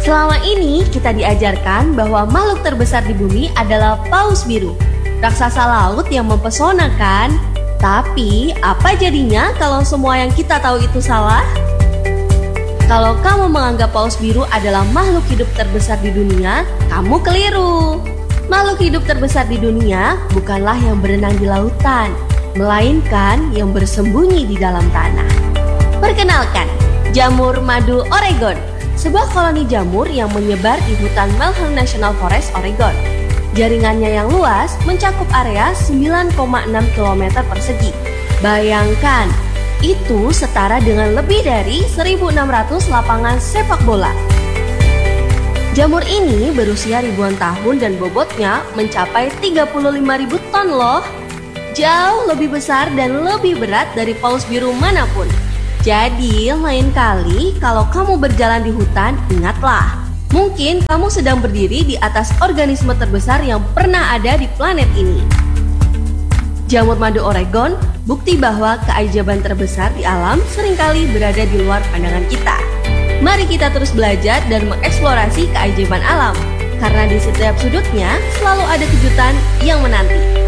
Selama ini kita diajarkan bahwa makhluk terbesar di bumi adalah paus biru, raksasa laut yang mempesona kan? Tapi apa jadinya kalau semua yang kita tahu itu salah? Kalau kamu menganggap paus biru adalah makhluk hidup terbesar di dunia, kamu keliru. Makhluk hidup terbesar di dunia bukanlah yang berenang di lautan, melainkan yang bersembunyi di dalam tanah. Perkenalkan, jamur madu Oregon, sebuah koloni jamur yang menyebar di hutan Melham National Forest, Oregon. Jaringannya yang luas mencakup area 9,6 km persegi. Bayangkan, itu setara dengan lebih dari 1.600 lapangan sepak bola. Jamur ini berusia ribuan tahun dan bobotnya mencapai 35.000 ton loh. Jauh lebih besar dan lebih berat dari paus biru manapun. Jadi, lain kali kalau kamu berjalan di hutan, ingatlah, mungkin kamu sedang berdiri di atas organisme terbesar yang pernah ada di planet ini. Jamur madu Oregon, bukti bahwa keajaiban terbesar di alam seringkali berada di luar pandangan kita. Mari kita terus belajar dan mengeksplorasi keajaiban alam, karena di setiap sudutnya selalu ada kejutan yang menanti.